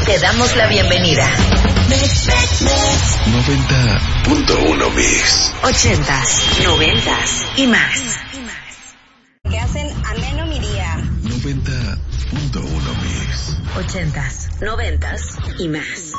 Te damos la bienvenida. 90.1 Mix. 80s, 90s y más. Que hacen ameno mi día. 90.1 Mix. 80s, 90s y más.